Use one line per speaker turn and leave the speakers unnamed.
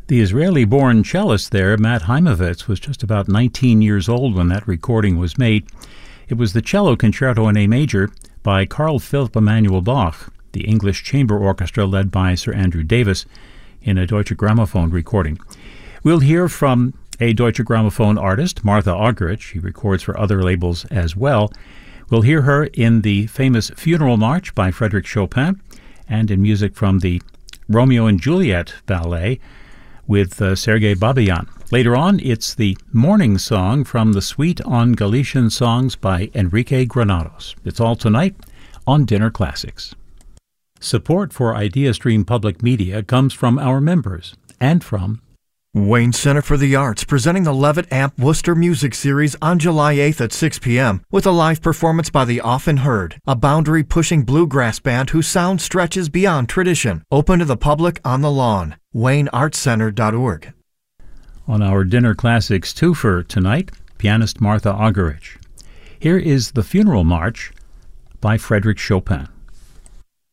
The Israeli-born cellist there, Matt Heimovitz, was just about 19 years old when that recording was made. It was the cello concerto in A major by Carl Philipp Emanuel Bach, the English chamber orchestra led by Sir Andrew Davis, in a Deutsche Grammophon recording. We'll hear from a Deutsche Grammophon artist, Martha Argerich. She records for other labels as well. We'll hear her in the famous Funeral March by Frédéric Chopin and in music from the Romeo and Juliet ballet with Sergei Babayan. Later on, it's the morning song from the Suite on Galician Songs by Enrique Granados. It's all tonight on Dinner Classics. Support for IdeaStream Public Media comes from our members and from
Wayne Center for the Arts, presenting the Levitt Amp Worcester Music Series on July 8th at 6 p.m. with a live performance by the Often Heard, a boundary-pushing bluegrass band whose sound stretches beyond tradition. Open to the public on the lawn. WayneArtsCenter.org.
On our Dinner Classics twofer tonight, pianist Martha Argerich. Here is the Funeral March by Frédéric Chopin.